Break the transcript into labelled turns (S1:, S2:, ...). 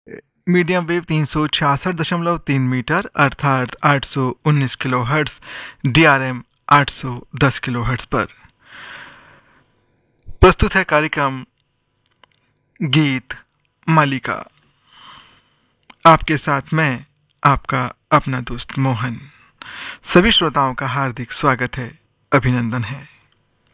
S1: Medium wave 366.3 metre अर्थात 819 kilo hertz, DRM 810 kilo hertz पर प्रस्तुत है कार्यक्रम गीत मालिका। आपके साथ मैं आपका अपना दोस्त मोहन। सभी श्रोताओं का हार्दिक स्वागत है, अभिनंदन है।